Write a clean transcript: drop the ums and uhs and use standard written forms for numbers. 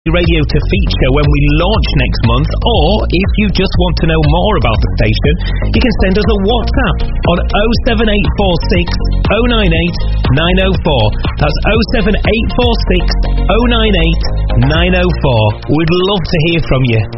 Radio to feature when we launch next month, or if you just want to know more about the station, you can send us a WhatsApp on 07846 098 904. That's 07846 098 904. We'd love to hear from you.